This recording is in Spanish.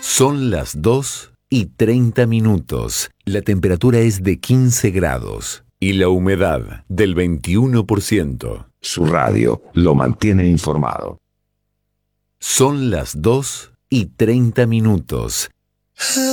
Son las 2:30. La temperatura es de 15 grados y la humedad del 21%. Su radio lo mantiene informado. Son las 2:30.